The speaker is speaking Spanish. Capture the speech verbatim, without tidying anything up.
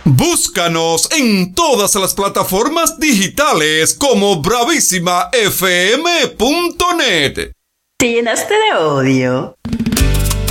Búscanos en todas las plataformas digitales como bravísima f m punto net. Te llenaste de odio.